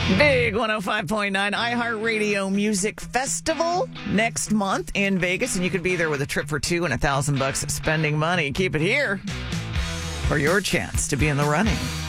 Big 105.9 iHeartRadio Music Festival next month in Vegas, and you could be there with a trip for two and $1,000 spending money. Keep it here for your chance to be in the running.